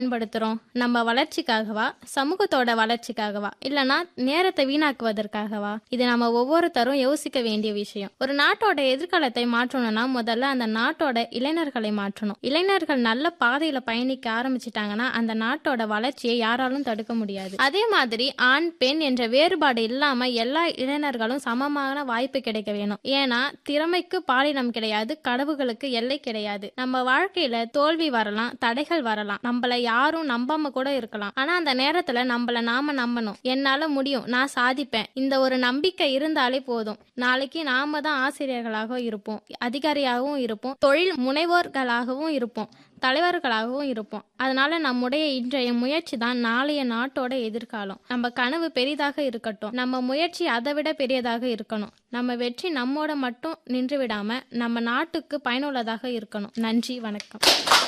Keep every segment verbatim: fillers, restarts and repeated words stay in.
பயன்படுத்துறோம்? நம்ம வளர்ச்சிக்காகவா, சமூகத்தோட வளர்ச்சிக்காகவா, இல்லனா நேரத்தை வீணாக்குவதற்காகவா? இது நம்ம ஒவ்வொருத்தரும் யோசிக்க வேண்டிய விஷயம். ஒரு நாட்டோட எதிர்காலத்தை மாற்றணும்னா முதல்ல அந்த நாட்டோட இளைஞர்களை மாற்றணும். இளைஞர்கள் நல்ல பாதையில பயணிக்க ஆரம்பிச்சிட்டாங்கன்னா அந்த நாட்டோட வளர்ச்சியை யாராலும் தடுக்க முடியாது. அதே மாதிரி ஆண் பெண் என்ற வேறுபாடு இல்லாம எல்லா இளைஞர்களும் சமமான வாய்ப்பு கிடைக்க வேணும். ஏன்னா திறமைக்கு பாலினம் கிடையாது, கனவுகளுக்கு எல்லை கிடையாது. நம்ம வாழ்க்கையில தோல்வி வரலாம், தடைகள் வரலாம், நம்மள யாரும் நம்பாம கூட இருக்கலாம். ஆனா அந்த நேரத்துல நம்மள நாம நம்பணும். என்னால முடியும், நான் சாதிப்பேன், இந்த ஒரு நம்பிக்கை இருந்தாலே போதும். நாளைக்கு நாம தான் ஆசிரியர்களாக இருப்போம், அதிகாரியாகவும் இருப்போம், தொழில் முனைவோர்களாகவும் இருப்போம், தலைவர்களாகவும் இருப்போம். அதனால நம்முடைய இன்றைய முயற்சி தான் நாளைய நாட்டோட எதிர்காலம். நம்ம கனவு பெரிதாக இருக்கட்டும், நம்ம முயற்சி அதை விட பெரியதாக இருக்கணும். நம்ம வெற்றி நம்மோட மட்டும் நின்று விடாம நம்ம நாட்டுக்கு பயனுள்ளதாக இருக்கணும். நன்றி, வணக்கம்.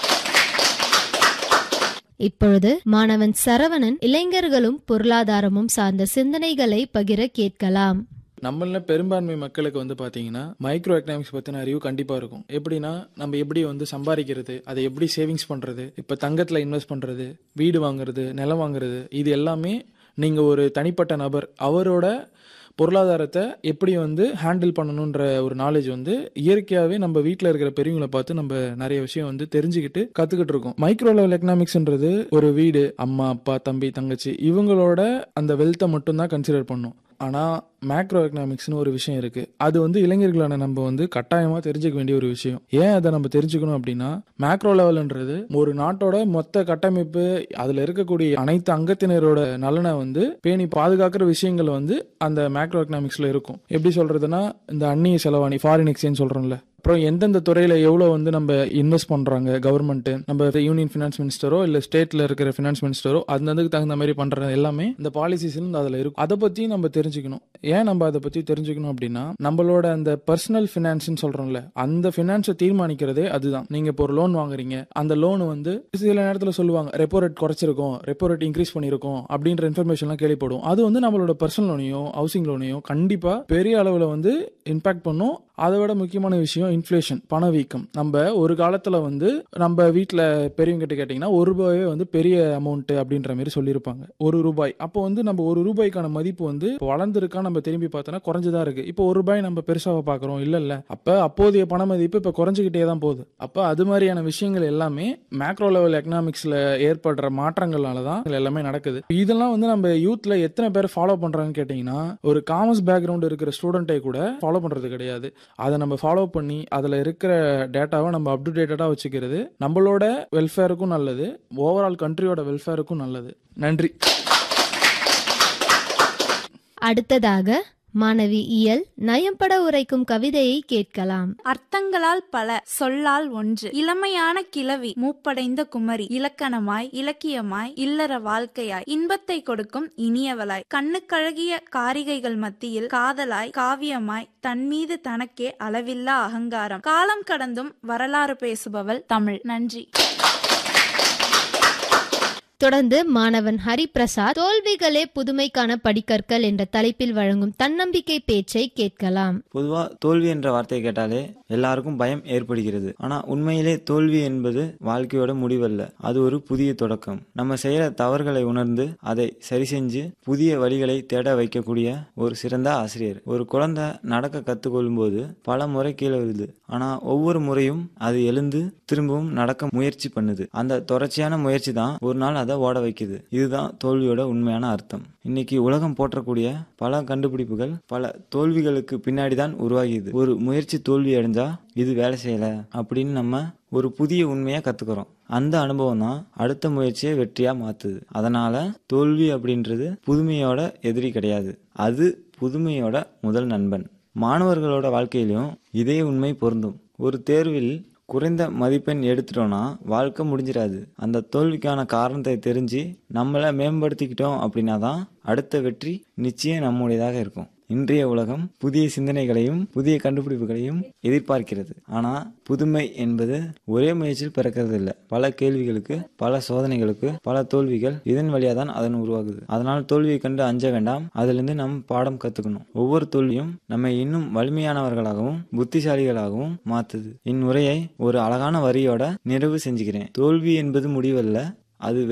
இப்பொழுது மாணவன் சரவணன் இளைஞர்களும் பொருளாதாரமும் சார்ந்த சிந்தனைகளை பகிர கேட்கலாம். நம்மள பெரும்பான்மை மக்களுக்கு வந்து பாத்தீங்கன்னா மைக்ரோ எக்கனாமிக்ஸ் பத்தின அறிவு கண்டிப்பா இருக்கும். எப்படின்னா நம்ம எப்படி வந்து சம்பாதிக்கிறது, அதை எப்படி சேவிங்ஸ் பண்றது, இப்ப தங்கத்துல இன்வெஸ்ட் பண்றது, வீடு வாங்குறது, நிலம் வாங்குறது, இது எல்லாமே நீங்க ஒரு தனிப்பட்ட நபர் அவரோட பொருளாதாரத்தை எப்படி வந்து ஹேண்டில் பண்ணணுன்ற ஒரு நாலேஜ் வந்து இயற்கையாகவே நம்ம வீட்டில் இருக்கிற பெரியவங்களை பார்த்து நம்ம நிறைய விஷயம் வந்து தெரிஞ்சுக்கிட்டு கற்றுக்கிட்டு இருக்கோம். மைக்ரோ லெவல் எக்கனாமிக்ஸ்ன்றது ஒரு வீடு, அம்மா அப்பா தம்பி தங்கச்சி இவங்களோட அந்த வெல்த்தை மட்டும்தான் கன்சிடர் பண்ணும். ஆனால் மேக்ரோ எக்கனாமிக்ஸ்னு ஒரு விஷயம் இருக்குது. அது வந்து இளைஞர்களான நம்ம வந்து கட்டாயமாக தெரிஞ்சுக்க வேண்டிய ஒரு விஷயம். ஏன் அதை நம்ம தெரிஞ்சுக்கணும் அப்படின்னா, மேக்ரோ லெவல்ன்றது ஒரு நாட்டோட மொத்த கட்டமைப்பு, அதில் இருக்கக்கூடிய அனைத்து அங்கத்தினரோட நலனை வந்து பேணி பாதுகாக்கிற விஷயங்கள் வந்து அந்த மேக்ரோ எக்கனாமிக்ஸில் இருக்கும். எப்படி சொல்கிறதுனா, இந்த அந்நிய செலவாணி ஃபாரின் எக்ஸ்சேஞ்ச் சொல்கிறோம்ல, அப்புறம் எந்தெந்த துறையில எவ்வளோ வந்து நம்ம இன்வெஸ்ட் பண்றாங்க கவர்மெண்ட், நம்ம யூனியன் ஃபினான்ஸ் மினிஸ்டரோ இல்லை ஸ்டேட்ல இருக்கிற ஃபினான்ஸ் மினிஸ்டரோ அதுக்கு தகுந்த மாதிரி பண்றது எல்லாமே இந்த பாலிசிஸ் அதில் இருக்கும். அதை பத்தி நம்ம தெரிஞ்சுக்கணும். ஏன் நம்ம அதை பத்தி தெரிஞ்சுக்கணும் அப்படின்னா, நம்மளோட அந்த பர்சனல் ஃபினான்ஸ்னு சொல்றோம்ல, அந்த ஃபினான்ஸை தீர்மானிக்கிறதே அதுதான். நீங்க இப்போ ஒரு லோன் வாங்குறீங்க, அந்த லோன் வந்து சில நேரத்தில் சொல்லுவாங்க repo rate குறைச்சிருக்கோம், repo rate increase பண்ணிருக்கோம் அப்படின்ற இன்ஃபர்மேஷன்லாம் கேள்விப்படும். அது வந்து நம்மளோட பர்சனல் லோனையும் ஹவுசிங் லோனையும் கண்டிப்பா பெரிய அளவில் வந்து இம்பாக்ட் பண்ணும். அதை விட முக்கியமான விஷயம் இன்ஃப்ளேஷன், பணவீக்கம். நம்ம ஒரு காலத்துல வந்து நம்ம வீட்டில் பெரியவங்க கிட்ட கேட்டிங்கன்னா ஒரு ரூபாயே வந்து பெரிய அமௌண்ட் அப்படின்ற மாதிரி சொல்லியிருப்பாங்க. ஒரு ரூபாய் அப்போ வந்து நம்ம ஒரு ரூபாய்க்கான மதிப்பு வந்து வளர்ந்துருக்கா நம்ம திரும்பி பார்த்தோன்னா குறைஞ்சுதான் இருக்கு. இப்போ ஒரு ரூபாய் நம்ம பெருசாக பார்க்குறோம் இல்ல இல்ல அப்போ அப்போதைய பண மதிப்பு இப்போ குறைஞ்சிக்கிட்டே தான் போகுது. அப்போ அது மாதிரியான விஷயங்கள் எல்லாமே மேக்ரோ லெவல் எக்கனாமிக்ஸ்ல ஏற்படுற மாற்றங்களால தான் எல்லாமே நடக்குது. இதெல்லாம் வந்து நம்ம யூத்ல எத்தனை பேர் ஃபாலோ பண்றாங்கன்னு கேட்டிங்கன்னா, ஒரு காமர்ஸ் பேக்ரவுண்ட் இருக்கிற ஸ்டூடெண்ட்டை கூட ஃபாலோ பண்றது கிடையாது. அதை நம்ம ஃபாலோ பண்ணி அதில் இருக்கிற டேட்டாவை நம்ம அப் டு டேட்டடாக வச்சுக்கிறது நம்மளோட வெல்ஃபேருக்கும் நல்லது, ஓவரால் கண்ட்ரியோட வெல்ஃபேருக்கும் நல்லது. நன்றி. அடுத்ததாக மாணவி இயல் நயம்பட உரைக்கும் கவிதையை கேட்கலாம். அர்த்தங்களால் பல, சொல்லால் ஒன்று. இளமையான கிழவி, மூப்படைந்த குமரி, இலக்கணமாய் இலக்கியமாய் இல்லற வாழ்க்கையாய் இன்பத்தை கொடுக்கும் இனியவளாய், கண்ணுக்கழகிய காரிகைகள் மத்தியில் காதலாய் காவியமாய் தன்மீது தனக்கே அளவில்லா அகங்காரம், காலம் கடந்தும் வரலாறு பேசுபவள் தமிழ். நன்றி. தொடர்ந்து மாணவன் ஹரிபிரசாத் தோல்விகளே புதுமைக்கான படிக்கற்கள் என்ற தலைப்பில் வழங்கும் தன்னம்பிக்கை பேச்சை கேட்கலாம். பொதுவா தோல்வி என்ற வார்த்தையை கேட்டாலே எல்லாருக்கும் பயம் ஏற்படுகிறது. ஆனா உண்மையிலே தோல்வி என்பது வாழ்க்கையோட முடிவல்ல, அது ஒரு புதிய தொடக்கம். நம்ம செய்யற தவறுகளை உணர்ந்து அதை சரி செஞ்சு புதிய வழிகளை தேட வைக்கக்கூடிய ஒரு சிறந்த ஆசிரியர். ஒரு குழந்தை நடக்க கத்துக்கொள்ளும் போது பல முறை கீழே விழுது, ஆனா ஒவ்வொரு முறையும் அது எழுந்து திரும்பவும் நடக்க முயற்சி பண்ணுது. அந்த தொடர்ச்சியான முயற்சி தான் ஒரு நாள் அதை ஓட வைக்குது. இதுதான் தோல்வியோட உண்மையான அர்த்தம். இன்னைக்கு உலகம் போற்றக்கூடிய பல கண்டுபிடிப்புகள் பல தோல்விகளுக்கு பின்னாடி தான் உருவாகிது. ஒரு முயற்சி தோல்வி அடைஞ்சா இது வேலை செய்யல அப்படின்னு நம்ம ஒரு புதிய உண்மையா கத்துக்கிறோம். அந்த அனுபவம் தான் அடுத்த முயற்சியை வெற்றியா மாத்துது. அதனால தோல்வி அப்படின்றது புதுமையோட எதிரி கிடையாது, அது புதுமையோட முதல் நண்பன். மாணவர்களோட வாழ்க்கையிலும் இதே உண்மை பொருந்தும். ஒரு தேர்வில் குறைந்த மதிப்பெண் எடுத்துட்டோம்னா வாழ்க்கை முடிஞ்சிடாது. அந்த தோல்விக்கான காரணத்தை தெரிஞ்சு நம்மளை மேம்படுத்திக்கிட்டோம் அப்படின்னா தான் அடுத்த வெற்றி நிச்சயம் நம்முடையதாக இருக்கும். இன்றைய உலகம் புதிய சிந்தனைகளையும் புதிய கண்டுபிடிப்புகளையும் எதிர்பார்க்கிறது. ஆனா புதுமை என்பது ஒரே முயற்சியில் பிறக்கிறது இல்லை. பல கேள்விகளுக்கு, பல சோதனைகளுக்கு, பல தோல்விகள், இதன் வழியா தான் அதன் உருவாகுது. அதனால் தோல்வியை கண்டு அஞ்ச வேண்டாம், அதிலிருந்து நம் பாடம் கத்துக்கணும். ஒவ்வொரு தோல்வியும் நம்மை இன்னும் வலிமையானவர்களாகவும் புத்திசாலிகளாகவும் மாத்துது. இந்நுரையை ஒரு அழகான வரியோட நிறைவு செஞ்சுக்கிறேன். தோல்வி என்பது முடிவல்ல, அது